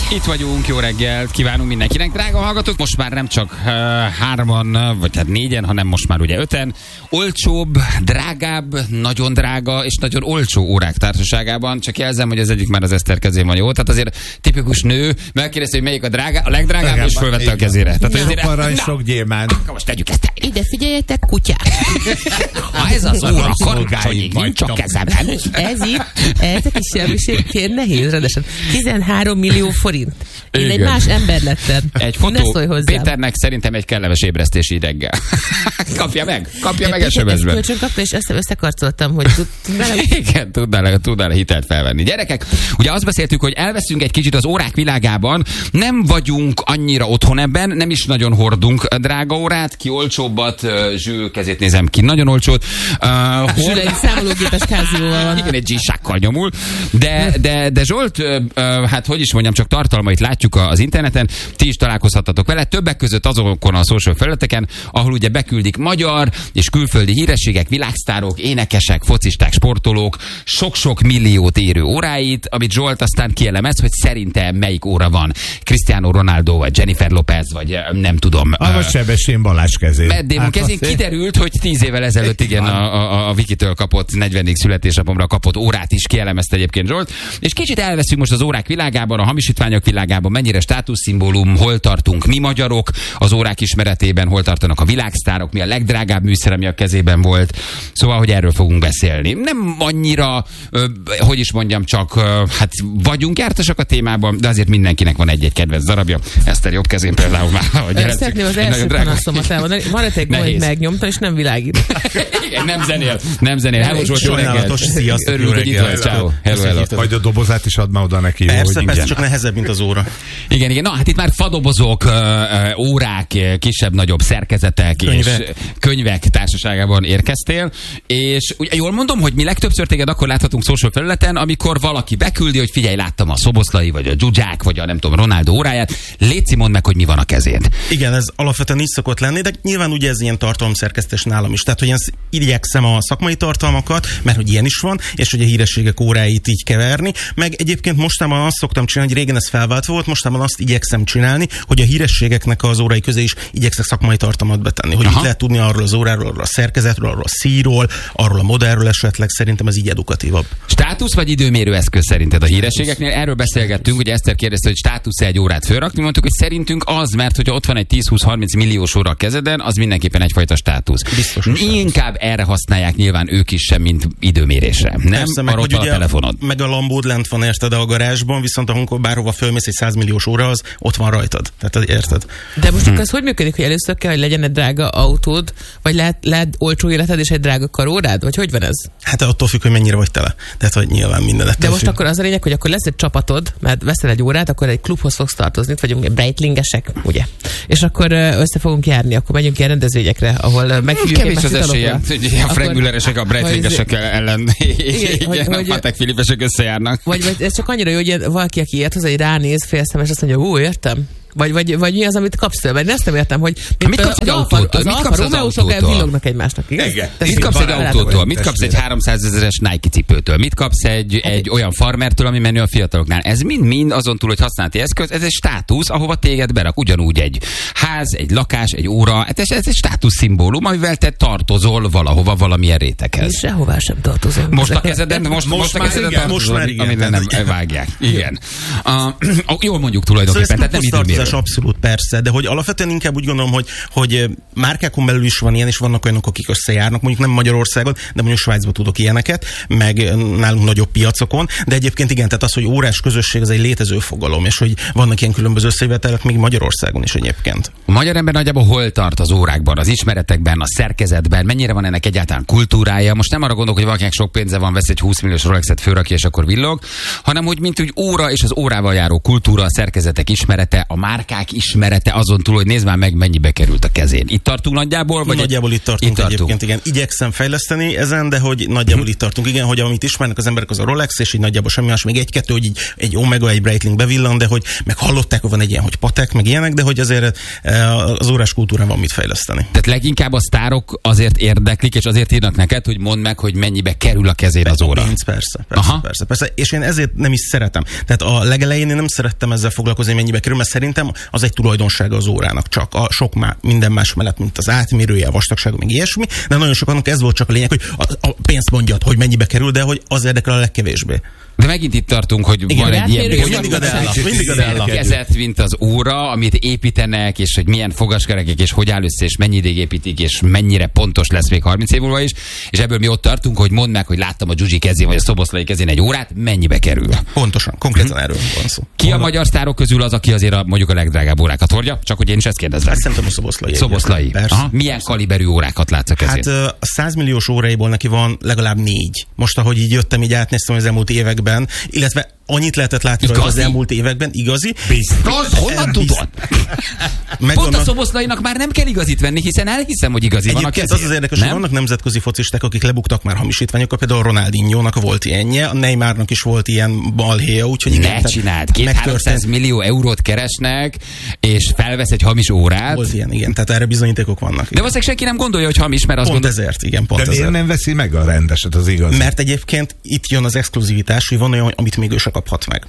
Itt vagyunk, jó reggelt kívánunk mindenkinek. Drága hallgatók, most már nem csak 3-an, vagy hát 4-en, hanem most már ugye 5-en. Olcsóbb, drágább, nagyon drága és nagyon olcsó órák társaságában. Csak jelzem, hogy az egyik már az Eszter kezén van, jó? Tehát azért tipikus nő, megkérdezi, hogy melyik a legdrágább, és fölvette a kezére. Tehát sok arany, sok gyémánt. Most tegyük ezt. Ide figyeljetek, kutyák! Ha ez az óra, akkor nincs a kezemben. Ez itt, ez a kis semmiség nehéz, rendesen. 13 millió forint. Én egy más ember lettem. Egy fotó Péternek szerintem egy kellemes ébresztési reggel. Kapja meg SMS-ben. Kölcsön kapta, és összekarcoltam, hogy igen, tudnál hitelt felvenni. Gyerekek, ugye azt beszéltük, hogy elveszünk egy kicsit az órák világában, nem vagyunk annyira otthon ebben, nem is nagyon hordunk drága órát, ki olcsóbbat, Zsül kezét nézem ki, nagyon olcsót. Zsül egy számológépes kázióval van. Igen, egy G-sákkal nyomul. De Zsolt, hát hogy is mondjam, csak tartalmait látjuk az interneten, ti is találkozhattatok vele, többek között azokon a social felületeken, ahol ugye beküldik magyar és külföldi hírességek, világsztárok, énekesek, focisták, sportolók, sok-sok milliót érő óráit, amit Zsolt aztán kielemez, hogy szerintem melyik óra van. Cristiano Ronaldo, vagy Jennifer Lopez, vagy nem tudom. Vagy Sebestyén Balázs kezén. Matt Damon kezén kiderült, hogy 10 évvel ezelőtt igen a Vikitől kapott 40. születésnapomra kapott órát is kielemezte egyébként Zsolt. És kicsit elveszünk most az órák világában, a hamisítványok világában, mennyire státuszszimbólum, hol tartunk mi magyarok az órák ismeretében, hol tartanak a világsztárok, mi a legdrágább műszer, ami a kezében volt. Szóval, hogy erről fogunk beszélni. Nem annyira, hogy is mondjam, csak hát vagyunk jártasak a témában, de azért mindenkinek van egy-egy kedvenc darabja. Eszter jobb kezén például már, hogy szeretném az első panaszomat elmondani. Van egy gól, hogy megnyomtam, és nem világít. Igen, nem zenél. Hello Zsolt, jó reggelt. Sziasztok, örülök, hogy itt vagy. Ciao. Hello. Majd a dobozát is add már oda neki. Persze, csak nehezebb, mint az óra. Igen. Na hát itt már fadobozok, órák, kisebb-nagyobb szerkezetek és könyvek társaságában érkeztél, és ugye, jól mondom, hogy mi legtöbbször téged akkor láthatunk social felületen, amikor valaki beküldi, hogy figyelj, láttam a Szoboszlai, vagy a Zsuzsák, vagy a nem tudom, Ronaldo óráját, léci, mondd meg, hogy mi van a kezén. Igen, ez alapvetően így szokott lenni, de nyilván ugye ez ilyen tartalomszerkesztés nálam is. Tehát, hogy én igyekszem a szakmai tartalmakat, mert hogy ilyen is van, és hogy a hírességek óráit így keverni, meg egyébként mostában azt szoktam csinálni, hogy régen ez felváltva volt, mostában azt igyekszem csinálni, hogy a hírességeknek az órai közé is igyekszek szakmai tartalmat betenni, hogy mit lehet tudni arról az óráról, arról a szerkezetről, arról a szíról, arról a modellről esetleg, szerintem ez így edukatívabb. Státusz vagy időmérő eszköz szerinted a hírességeknél? Erről beszélgettünk, hogy Eszter kérdezte, hogy státusz egy órát fölrakni, mondtuk, hogy szerintünk az, mert hogyha ott van egy 10-20-30 milliós óra a kezeden, az mindenképpen egyfajta státusz. Inkább erre használják nyilván ők is sem, mint időmérésre. Nem? Persze, meg, hogy ugye a telefonod. Meg a lambód lent van, érted, a garázsban, viszont amikor bárhova fölmész egy 100 milliós óra, az ott van rajtad. Tehát érted? De most akkor ez hogy működik, hogy először kell, hogy legyen egy drága autód, vagy lehet olcsó életed és egy drága karórád? Vagy hogy van ez? Hát attól függ, hogy mennyire vagy tele. Tehát, hogy nyilván mindenet. De most akkor az a lényeg, hogy akkor lesz egy csapatod, mert veszel egy órát, akkor egy klubhoz fogsz tartozni, itt vagyunk Breitlingesek, ugye? És akkor össze fogunk járni, akkor megyünk ilyen rendezvényekre, ahol meghívjuk kevés az esélye, a Frank Mülleresek a Breitlingesek ellen, igen, a Patek Filipesek összejárnak. Vagy ez csak annyira jó, hogy valaki, aki ért hozzá, hogy ránéz félszemes, azt mondja, értem. Vagy mi az, amit kapsz tőle? Én ezt nem értem, hogy mit kapsz egy autótól? Mit kapsz az autótól? Villognak egymásnak, igen? Mit kapsz egy autótól? Mit kapsz egy 300 000-es Nike cipőtől? Mit kapsz egy olyan farmertől, ami menő a fiataloknál? Ez mind azon túl, hogy használati eszköz, ez egy státusz, ahova téged berak. Ugyanúgy egy ház, egy lakás, egy óra, ez egy státuszszimbólum, amivel te tartozol valahova, valamilyen réteghez. És sehová sem tartozol. Most a kezeden, most már igen, amit nem vágják. Igen. Jól mondjuk tulajdonképpen, tehát nem időmérő. Abszolút, persze, de hogy alapvetően inkább úgy gondolom, hogy márkákon belül is van ilyen, és vannak olyanok, akik összejárnak, mondjuk nem Magyarországon, de mondjuk Svájcban tudok ilyeneket, meg nálunk nagyobb piacokon, de egyébként igen, tehát az, hogy órás közösség, az egy létező fogalom, és hogy vannak ilyen különböző összejövetelek még Magyarországon is egyébként. A magyar ember nagyjából hol tart az órákban, az ismeretekben, a szerkezetben, mennyire van ennek egyáltalán kultúrája? Most nem arra gondolok, hogy valakinek sok pénze van, vesz egy 20 milliós Rolexet, fölrakja, és akkor villog, hanem hogy mint úgy óra és az órával járó kultúra, a szerkezetek ismerete, a márkák ismerete azon túl, hogy nézd már meg, mennyibe került a kezén. Itt tartunk nagyjából? Vagy nagyjából itt tartunk egyébként, igen. Igyekszem fejleszteni ezen, de hogy nagyjából itt tartunk, igen, hogy amit ismernek az emberek az a Rolex, és így nagyjából semmi más, még egy-kettő, hogy így egy Omega, egy Breitling bevillan, de hogy meg hallották, hogy van egy ilyen, hogy Patek, meg ilyenek, de hogy azért az órás kultúrán van mit fejleszteni. Tehát leginkább a sztárok azért érdeklik, és azért írnak neked, hogy mondd meg, hogy mennyibe kerül a kezén az óra. Persze. És én ezért nem is szeretem. Tehát a legelején én nem szerettem ezzel foglalkozni, mennyibe kerül, mert szerintem az egy tulajdonsága az órának, csak a sok minden más mellett, mint az átmérője, a vastagsága, még ilyesmi, de nagyon sokannak ez volt csak a lényeg, hogy a pénzt mondjad, hogy mennyibe kerül, de hogy az érdekel a legkevésbé. De megint itt tartunk, hogy igen, van egy ilyen mindig a Della. kezet, mint az óra, amit építenek, és hogy milyen fogaskerekek, és hogy áll össze, és mennyi ideig építik, és mennyire pontos lesz még 30 év múlva is. És ebből mi ott tartunk, hogy mondd meg, hogy láttam a Zsuzsi kezén, vagy a Szoboszlai kezén egy órát, mennyibe kerül. Pontosan, konkrétan erről van szó. Ki a magyar sztárok közül az, aki azért mondjuk a legdrágább órákat hordja? Csak hogy én is ezt kérdezem. Ezt szerintem a Szoboszlai. Szoboszlai. Milyen kaliberű órákat látsz a kezén? Hát a 100 milliós óráiból neki van legalább 4. Most, ahogy így jöttem, így átnéztem az elmúlt években, illetve annyit lehetett látni az elmúlt években, igazi. Biztos? Honnan tudod? Pont a Szoboszlainak már nem kell igazit venni, hiszen elhiszem, hogy igazi van a kezén. Az az érdekes, hogy vannak nemzetközi focisták, akik lebuktak már hamisítványokat, például Ronaldinho-nak volt ilyenje, a Neymarnak is volt ilyen balhéja, úgyhogy igen. Ne csináld, 200-300 millió eurót keresnek, és felvesz egy hamis órát. Volt ilyen, igen, tehát erre bizonyítékok vannak. De valószínűleg senki nem gondolja, hogy hamis, mert azt pont ezért, igen, pont ezért. De miért nem veszi meg a rendeset, az igaz? Mert egyébként itt jön az exkluzivitás, hogy van olyan, amit még ő se kaphat meg.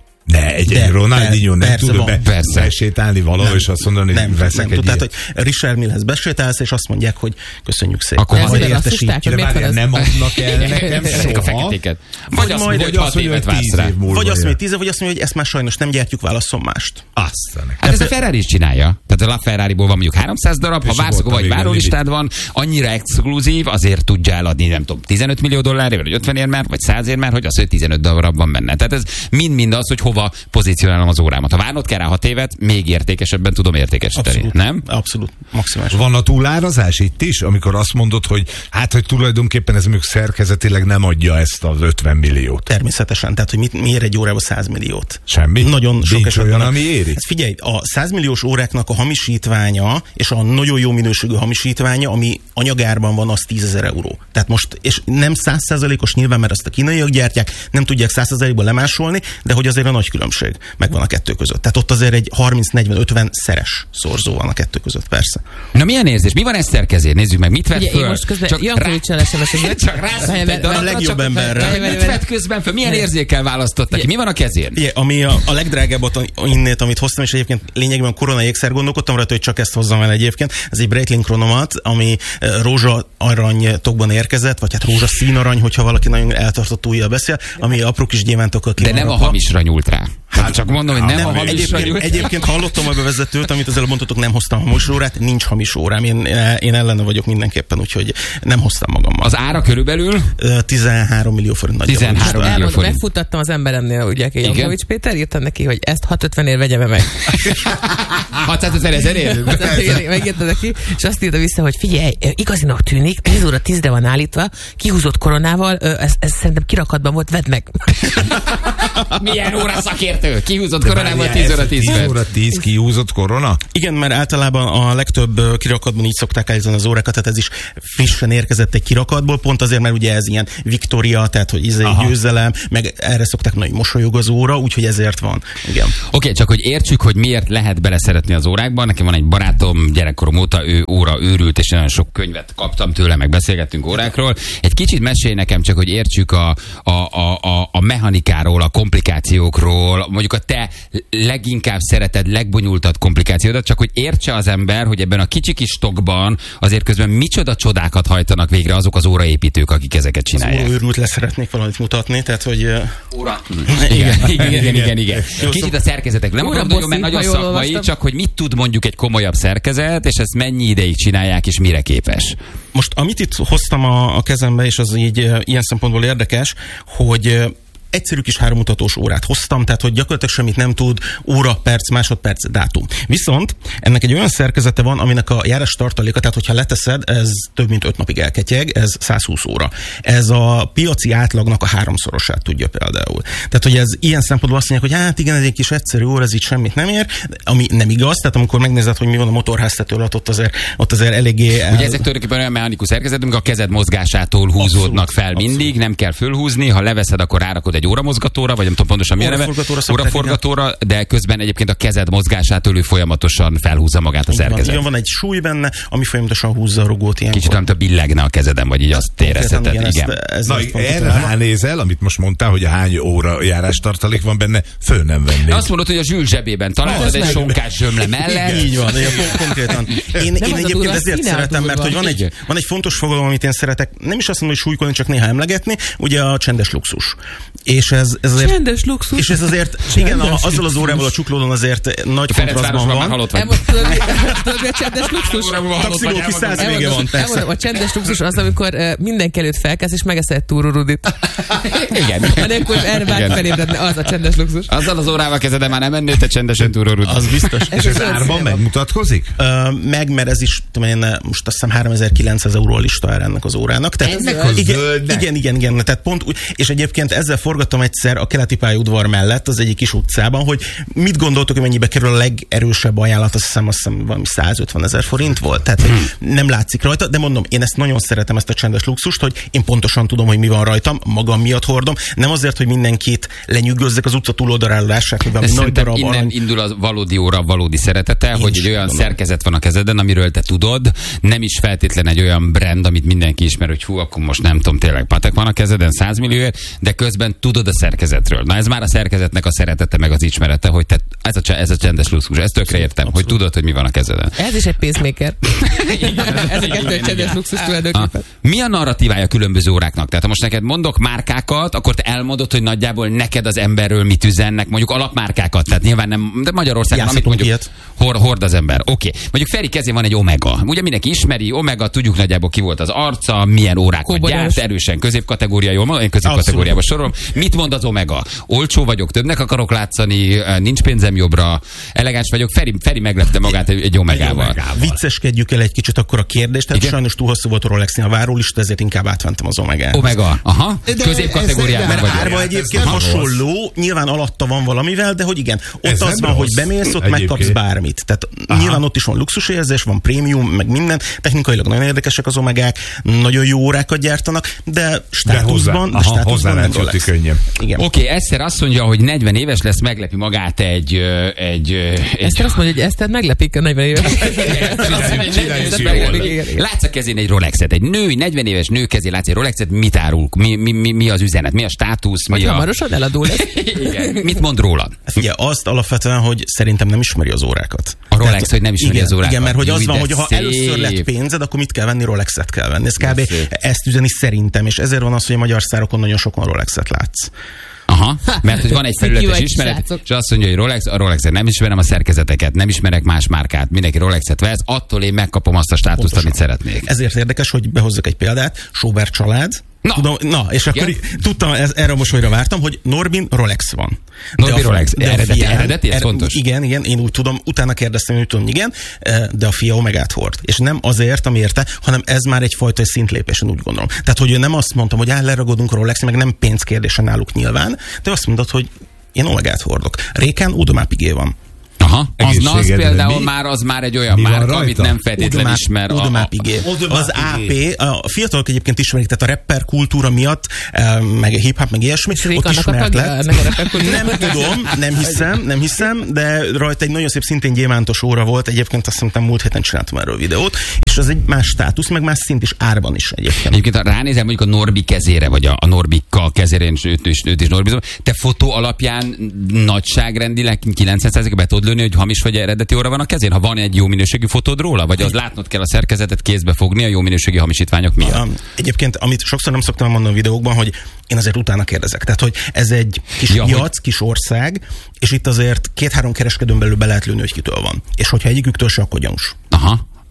De egy Ronaldinho nem tud besétálni valahol, és azt mondani, hogy veszek egy tehát, hogy Richard Millhez besétálsz, és azt mondják, hogy köszönjük szépen. Akkor majd értesítjük. Nem adnak el nekem soha. A feketéket. Vagy azt mondja, hogy 6 évet vársz rá. Vagy azt mondja, 10 év, vagy azt mondja, hogy ezt már sajnos nem gyártjuk, válasszon mást. Hát ez a Ferrari is csinálja. Tehát a LaFerrariból van mondjuk 300 darab, ha vársz, vagy várólistád van, annyira exkluzív, azért tudja eladni, nem tudom, 15 millió dollárért, vagy 50 már, vagy 100 már, hogy az, hogy 15 darab van benne. Tehát ez mind az, hogy hova pozícionálom az órámat. Ha várnod kell rá 6 évet, még értékesebben tudom értékesíteni, abszolút, nem? Abszolút, maximális. Van a túlárazás itt is, amikor azt mondod, hogy hogy tulajdonképpen ez mondjuk szerkezetileg nem adja ezt az 50 milliót. Természetesen, tehát hogy miért egy órába 100 milliót? Semmi? Nagyon sok esetben. Olyan, ami éri? Hát figyelj, a 100 milliós óráknak a hamisítványa, és a nagyon jó minőségű hamisítványa, ami anyagárban van, az 10 000 euró. Tehát most, és nem 100%-os nyilván, mert azt a kínaiak gyártják, nem tudják 100%-ban lemásolni, de hogy azért a nagy különbség megvan a kettő között. Tehát ott azért egy 30-40-50 szeres szorzó van a kettő között, persze. Na milyen érzés? Mi van Eszter kezén? Nézzük meg, mit vett föl? Én most közben Jankovics-el SMS-et. Csak rászült egy darabra, a legjobb emberre. Mit vett közben föl? Milyen érzékkel választotta ki? Mi van a kezén? Igen, ami a legdrágábbat innét, amit hoztam, és egyébként lényegében korona ékszer gondolkodtam rá, hogy csak ezt hozzam el egyébként. Ez egy Breitling Chronomat, ami rózsa aranytokban érkezett, vagy hát rózsa színarany, hogyha valaki nagyon eltartott ujjal beszél, ami apró kis gyémántokkal ki. De nem a hamisra nyúlt rá. Hát csak mondom, hogy nem a hamis nyúlt. Egyébként hallottam a bevezetőt, amit az előbb mondtatok, nem hoztam hamis órát, nincs hamis órám. Én ellene vagyok mindenképpen, úgyhogy nem hoztam magammal. Az ára körülbelül? 13 millió forint. 13 millió forint. Megfutattam az emberemnél, ugye, Jankovics Péter, írtam neki, hogy ezt 650-ért vegyem meg. 650 000-ért? Megírta neki, és azt írta vissza, hogy figyelj, igazinak tűnik, 10 óra 10-re van állítva, kihúzott koronával, ez szerintem kirakatban volt, vedd meg. Milyen óra szakértő? Kihúzott koronával 10 óra 10 10 óra 10 kihúzott korona? Igen, mert általában a legtöbb kirakatban így szokták állítani az órákat, tehát ez is frissen érkezett egy kirakatból, pont azért, mert ugye ez ilyen Victoria, tehát hogy ez egy győzelem, meg erre szokták mondani, hogy mosolyog az óra, úgyhogy ezért van. Igen. Oké, csak hogy értsük, hogy miért lehet beleszeretni az órákban. Nekem van egy barátom, gyerekkorom óta ő óra őrült, és nagyon sok könyvet kaptam tőle, meg beszélgettünk órákról. Egy kicsit mesélj nekem csak, hogy értsük a mechanikáról, a komplikációkról, mondjuk a te leginkább szereted, legbonyolultabb komplikációdat, csak hogy értse az ember, hogy ebben a kicsi kis stokban azért közben micsoda csodákat hajtanak végre azok az óraépítők, akik ezeket csinálják. Az óraőrült leszeretnék valamit mutatni, tehát hogy... Óra. Igen. Kicsit a szerkezetek. Nem gondolom, mert nagyon szakmai, csak hogy mit tud mondjuk egy komolyabb szerkezet, és ezt mennyi ideig csinálják, és mire képes. Most amit itt hoztam a kezembe, és az így ilyen szempontból érdekes, hogy egyszerű kis hárommutatós órát hoztam, tehát hogy gyakorlatilag semmit nem tud, óra, perc, másodperc, dátum. Viszont ennek egy olyan szerkezete van, aminek a járás tartaléka, tehát hogyha leteszed, ez több mint 5 napig elketyeg, ez 120 óra. Ez a piaci átlagnak a 3-szorosát tudja például. Tehát, hogy ez ilyen szempontból azt mondják, hogy hát igen, ez egy kis egyszerű óra, ez így semmit nem ér, ami nem igaz, tehát amikor megnézed, hogy mi van a motorháztető alatt, ott azért eléggé... Ugye ezek tulajdonképpen olyan mechanikus szerkezet, amikor a kezed mozgásától húzódnak fel mindig, nem kell fölhúzni, ha leveszed, akkor rárakod egy óramozgatóra, vagy nem tudom pontosan milyen neve, óraforgatóra, de közben egyébként a kezed mozgásától ő folyamatosan felhúzza magát a szerkezet. Igen, van egy súly benne, ami folyamatosan húzza a rugót ilyenkor. Kicsit olyan, billegne a kezeden, vagy így azt érezheted. Igen. Na, erre ránézel, amit most mondtál, hogy hány óra járástartalék van benne, föl nem vennéd. Azt mondod, hogy a zsűl zsebében találtad egy sonkás zsömle mellett. Így van, konkrétan. Én egyébként ezért szeretem, mert hogy van egy fontos fogalom, amit én szeretek, nem is azt mondom, hogy súlykolni, csak néha emlegetni, ugye a csendes luxus. És ez azért... Csendes luxus? És ez azért, igen, azzal az órával a csuklódon azért nagy kontrasztban van. Már halott vagy. Tudod, mi a csendes luxus? Taxilófi 100 vége van, persze. A csendes luxus az, amikor mindenki előtt felkelsz, és megeszed egy túrórudit. Igen. Anélkül erre bárki felébredne, az a csendes luxus. Azzal az órával kezed, már nem mennél, te csendesen túrórudit. Az biztos. És ez árban megmutatkozik? Mert ez is, tudom én, most azt hiszem 3900 euró a listára ennek az órának. Tehát, igen. Tehát pont úgy, és egyébként ezzel forgattam egyszer a keleti pályaudvar mellett az egyik kis utcában, hogy mit gondoltok, hogy mennyibe kerül a legerősebb ajánlat, azt hiszem valami 150 000 forint volt. Tehát nem látszik rajta, de mondom, én ezt nagyon szeretem, ezt a csendes luxust, hogy én pontosan tudom, hogy mi van rajtam, magam miatt hordom, nem azért, hogy mindenkit lenyűgözzek az utca túloldalára lássák, hogy valami nagy darab innen indul a valódi óra valódi szeretete, hogy egy olyan szerkezet van a kezeden, amiről te tudod, nem is feltétlen egy olyan brand, amit mindenki ismer, hogy hú, akkor most nem tudom, tényleg Patek van a kezeden 100 millióért, de közben tudod a szerkezetről. Na ez már a szerkezetnek a szeretete, meg az ismerete, hogy te, ez a csendes luxus, ezt tökre értem, hogy tudod, hogy mi van a kezeden. Ez is egy pacemaker. Ez a kettő csendes luxus tulajdonképpen. Mi a narratívája különböző óráknak? Tehát ha most neked mondok márkákat, akkor te elmondod, hogy nagyjából neked az emberről mit üzennek, mondjuk alapmárkákat, tehát nyilván nem, de Magyarországon, amit mondjuk hord az ember. Oké. Mondjuk Feri kezén van egy Omega. Ugye mindenki ismeri, Omega, tudjuk nagyjából ki volt az arca, milyen órákat gyárt, erősen középkategória, jól mondom, én középkategóriába sorolom. Mit mond az Omega? Olcsó vagyok, többnek akarok látszani, nincs pénzem jobbra, elegáns vagyok. Feri meglepte magát egy Omegával. Vicceskedjük el egy kicsit akkor a kérdést, tehát sajnos túl hosszú volt a Rolexnél a várólista, ezért inkább átmentem az Omegát. Omega, aha. Középkategóriában vagy. Árva egyébként hasonló, nyilván alatta van valamivel, de hogy igen, ott az van, hogy bemész, ott megkapsz bármit. Tehát nyilván ott is van luxusérzés, van prémium, meg minden. Technikailag nagyon érdekesek az Omegák, nagyon jó órákat gyártanak, de státuszban nem Rolex. Oké, Eszter azt mondja, hogy 40 éves lesz, meglepi magát egy Eszter azt mondja, hogy Eszter meglepik a 40 éves. Látsz a kezén egy Rolexet, egy nő, 40 éves nő kezén látsz egy Rolexet, mit árul? Mi az üzenet? Mi a státusz? Vagy hamarosan eladó lesz? Igen. Mit mond róla? Figyelj, azt alapvetően, hogy szerintem nem ismeri az órákat. A Rolex, tehát, hogy nem ismeri az órákat. Igen, mert hogy az van, hogy ha először lett pénzed, akkor mit kell venni? Rolexet kell venni. Ez kb. Ezt üzeni szerintem, és ezért van az, hogy a magyar sztárokon nagyon sokan Rolexet látsz. Aha, mert hogy van egy felületes ismeret, és azt mondja, hogy a Rolexet nem ismerem a szerkezeteket, nem ismerek más márkát, mindenki Rolexet vesz, attól én megkapom azt a státuszt, amit szeretnék. Ezért érdekes, hogy behozzak egy példát, Schober család. Na, és akkor tudtam, erre a mosolyra vártam, hogy Norbin Rolex van. Norbin Rolex, eredeti, ez fontos. Igen, én úgy tudom, utána kérdeztem, úgy tudom, igen, de a fia Omegát hord. És nem azért, ami érte, hanem ez már egyfajta szintlépésen úgy gondolom. Tehát, hogy nem azt mondtam, hogy leragadunk a Rolex, meg nem pénzkérdésen náluk nyilván, de azt mondod, hogy én Omegát hordok. Réken Audemars Piguet van. Aha, az például már egy olyan márka, amit nem feltétlenül ismer. Audemars Piguet. Az AP, a fiatalok egyébként ismerik, tehát a rapper kultúra miatt, meg a hip-hop, meg ilyesmi, ott ismert lett. Nem tudom, nem hiszem, de rajta egy nagyon szép szintén gyémántos óra volt, egyébként azt hiszem múlt héten csináltam erről videót, és az egy más státusz, meg más szint is árban is egyébként. Egyébként ha ránézem mondjuk a Norbi kezére, vagy a Norbikkal kezére, őt is Norbizom, te fotó alapján nagyságrendileg 90%-a be tudod lőni, hogy hamis vagy eredeti óra van a kezén, ha van egy jó minőségű fotód róla, vagy az látnod kell a szerkezetet kézbe fogni a jó minőségi hamisítványok miatt? Egyébként, amit sokszor nem szoktam mondani a videókban, hogy én azért utána kérdezek. Tehát, hogy ez egy kis piac, kis ország, és itt azért 2-3 kereskedőn belül be lehet lőni, hogy kitől van. És hogyha egyiküktől se, akkor gyanús. Aha.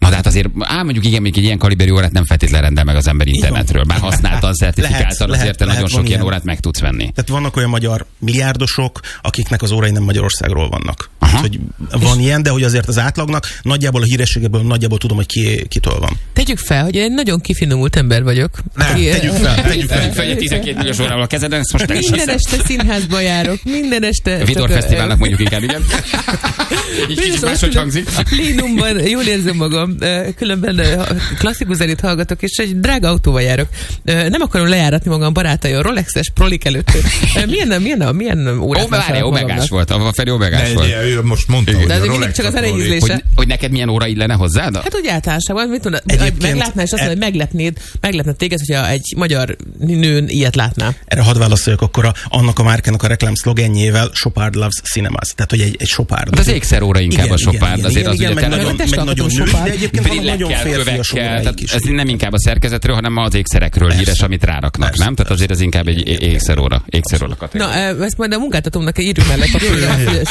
Na de hát azért, mondjuk igen, még egy ilyen kaliberű órát nem feltétlenül rendel meg az ember internetről. Bár használtan, certifikáltan, azért te nagyon sok ilyen órát meg tudsz venni. Tehát vannak olyan magyar milliárdosok, akiknek az órai nem Magyarországról vannak. Hát, hogy van ilyen, de hogy azért az átlagnak nagyjából a hírességeből nagyjából tudom, hogy kitől van. Tegyük fel, hogy én egy nagyon kifinomult ember vagyok. Tegyük fel, 12 milliós órával a kezeden, ezt most nem is minden este színházba járok, minden este. Vidor Fesztiválnak mondjuk inkább, igen. Így kicsit máshogy hangzik. A plénumban jól érzem magam, különben klasszikus zenét hallgatok, és egy drága autóval járok. Nem akarom lejáratni magam barátaim, Rolexes prolik előtt. Milyen órát vásárolok Omegás volt, a Feri omegás volt. Most mondta, de ez mindig csak az elejézlése. Hogy neked milyen óra illene hozzád? Hát úgy általánosában, mit mondod, meglátnál, és azt mondod, hogy meglepne téged, hogyha egy magyar nőn ilyet látná. Erre hadd válaszoljak akkor annak a márkának a reklám szlogenjével, Chopard loves cinemas. Tehát, hogy egy Chopard. De az ékszer óra inkább a Chopard. Azért az ugye nagyon női, de egyébként van nagyon férfias óráik is. Ez nem inkább a szerkezetről, hanem az ékszerekről híres, amit ráraknak, nem? Tehát azért ez inkább egy ékszeróra kategória. Na, ezt majd a munkáltatómnak írjuk mellett a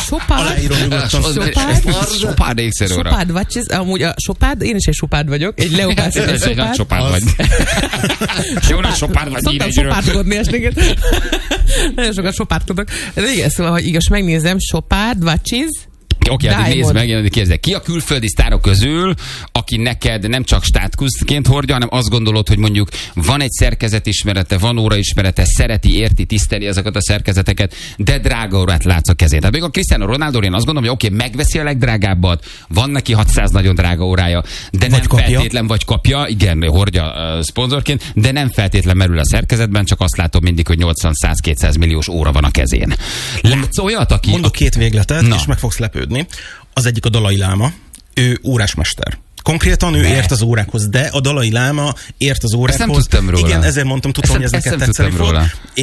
Chopard ékszeróra. Chopard, vagy amúgy a Chopard, én is egy Chopard vagyok, egy leopárd. Egy nagy Chopard vagy. Jó nagy Chopard vagy. Szoktam Chopardkodni estéket. Nagyon sokat Chopardkodok. De igen, szóval, hogy igaz, megnézem, Chopard, Watches, Oké, hát nézd meg, kérdezik. Ki a külföldi sztárok közül, aki neked nem csak státuszként hordja, hanem azt gondolod, hogy mondjuk van egy szerkezetismerete, van óraismerete, szereti, érti, tiszteli ezeket a szerkezeteket, de drága órát látsz a kezén. Tehát még a Cristiano Ronaldo, én azt gondolom, hogy oké, megveszi a legdrágábbat, van neki 600 nagyon drága órája, de nem feltétlen vagy kapja, igen, hordja szponzorként, de nem feltétlen merül a szerkezetben, csak azt látom mindig, hogy 80-100-200 milliós óra van a kezén. Látsz olyat, aki... Mondok két végletet, és meg fogsz lepődni. Az egyik a Dalai Láma, ő órásmester. Konkrétan ő ért az órákhoz, de a Dalai Láma ért az órákhoz. Ezt nem tudtam róla. Igen, ezért mondtam, tudom, hogy ez neked tetszeni fog.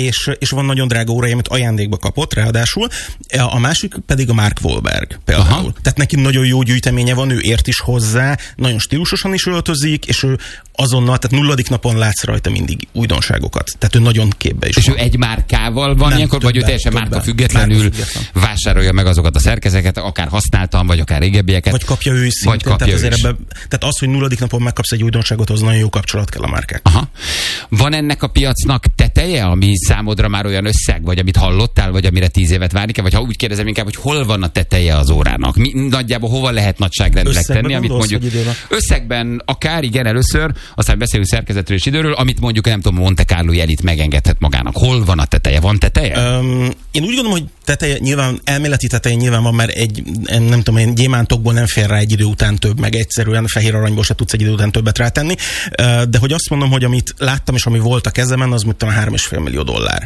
És van nagyon drága órája, amit ajándékba kapott, ráadásul. A másik pedig a Mark Wahlberg például. Aha. Tehát neki nagyon jó gyűjteménye van, ő ért is hozzá, nagyon stílusosan is öltözik, és ő azonnal, tehát nulladik napon látsz rajta mindig újdonságokat. Tehát ő nagyon képbe is és van. ő egy márkával van ilyenkor, vagy ő teljesen márka függetlenül vásárolja meg azokat a szerkezeteket, akár használtan, vagy akár régebbieket. Vagy kapja ő is szintén. Tehát az, hogy nulladik napon megkapsz egy újdonságot, az nagyon jó kapcsolat kell a márkák. Aha. Van ennek a piacnak teteje, ami számodra már olyan összeg, vagy amit hallottál, vagy amire 10 évet várni kell, vagy ha úgy kérdezem inkább, hogy hol van a teteje az órának? Nagyjából hova lehet nagyságrendileg tenni, amit mondjuk összegben akár, igen, először, aztán beszélünk szerkezetről és időről, amit mondjuk nem tudom, Monte Carlo elit megengedhet magának. Hol van a teteje? Van teteje? Én úgy gondolom, hogy teteje nyilván, elméleti teteje nyilván van, mert nem tudom én, gyémántokból nem fér rá egy idő után több, meg egyszerűen fehér aranyból se tudsz egy idő után többet rátenni. De hogy azt mondom, hogy amit láttam és ami volt a kezemen, az mit tudom, $3,5 millió.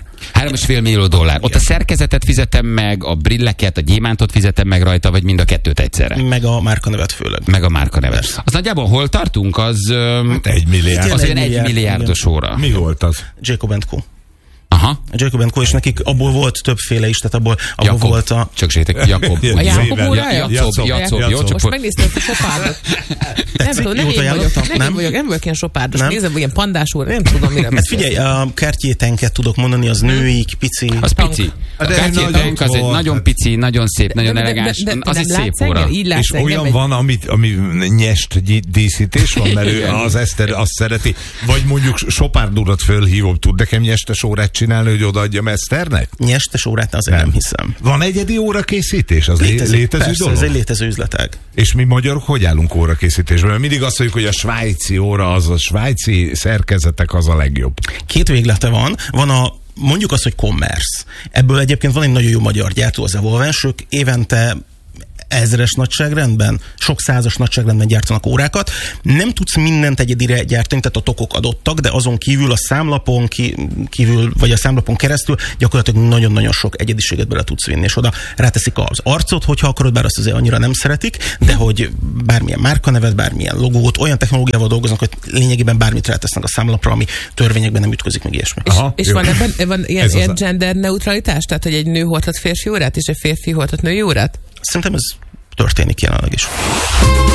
$3,5 millió. Ott a szerkezetet fizetem meg, a brilleket, a gyémántot fizetem meg rajta, vagy mind a kettőt egyszerre? Meg a márkanevet főleg. Meg a márkanevet. Az nagyjából hol tartunk? Az 1 milliárd. Az olyan 1 milliárdos óra. Mi volt az? Jacob & Co. Aha. A Jacob & Co. És nekik abból volt többféle is, tehát abból volt a... Csak sétek, Jakob. A Jakob órája? Jacob. Most megnéztem a Chopardot. Nem tudom, nem vagyok ilyen Chopárdos. Nézem, ilyen pandás óra, nem tudom, mire beszél. Figyelj, a Cartier-tenket tudok mondani, az nőik, pici. Az pici. A Cartier-tenk az egy nagyon pici, nagyon szép, nagyon elegáns, az egy szép óra. És olyan van, ami nyest díszítés van, mert ő az Eszter azt szereti. Vagy mondjuk Chopard urat fölhívom, tud nekem nyestes órát csinálni, hogy odaadjam Eszternek? Nyestes órát azért nem hiszem. Van egyedi órakészítés? Az létező persze, dolog? Ez egy létező üzletág. És mi magyarok hogy állunk órakészítésben? Mert mindig azt mondjuk, hogy a svájci óra, az a svájci szerkezetek az a legjobb. Két véglete van. Van mondjuk azt, hogy commerce. Ebből egyébként van egy nagyon jó magyar gyártó, az Evolvens, ők évente 1000-es nagyságrendben, sok százas nagyságrendben gyártanak órákat. Nem tudsz mindent egyedire gyártani, tehát a tokok adottak, de azon kívül a számlapon kívül, vagy a számlapon keresztül gyakorlatilag nagyon-nagyon sok egyediséget bele tudsz vinni, és oda ráteszik az arcot, hogyha akarod, bár azt azért annyira nem szeretik, de hogy bármilyen márkanevet, bármilyen logót, olyan technológiával dolgoznak, hogy lényegében bármit rátesznek a számlapra, ami törvényekben nem ütközik, meg ilyesmi. És van ilyen gender neutralitás? Tehát, hogy egy nő hordhat férfi órát, és egy férfi hordhat női órát? Szerintem ez történik jelenleg is.